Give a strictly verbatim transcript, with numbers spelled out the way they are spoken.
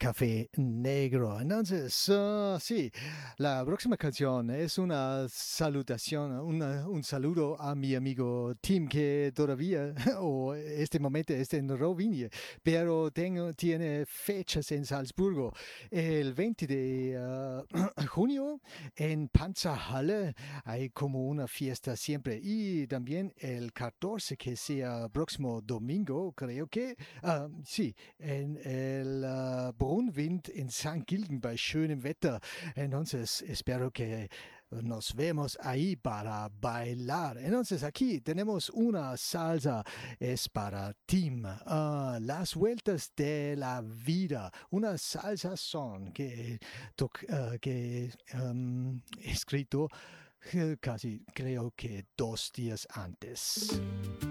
café negro. Entonces, uh, sí, la próxima canción es una salutación, una, un saludo a mi amigo Tim, que todavía, o este momento, está en Rovinje, pero tengo, tiene fechas en Salzburgo. El veinte de uh, junio en Panzerhalle hay como una fiesta siempre. Y también el catorce, que sea próximo domingo, creo que, uh, sí, en el uh, Brunnwind en Sankt Gilgen bei schönem Wetter. Entonces, espero que nos vemos ahí para bailar. Entonces, aquí tenemos una salsa, es para Tim. Uh, las vueltas de la vida. Una salsa son que, toc, uh, que um, he escrito uh, casi creo que dos días antes.